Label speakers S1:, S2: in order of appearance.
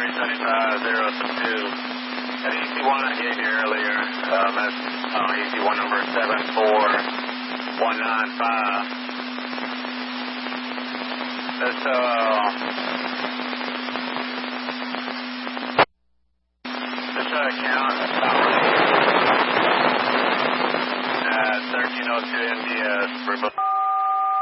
S1: 37502. At EC1 I gave you earlier, that's EC1 number 74195. Let's count at 1302 MDS.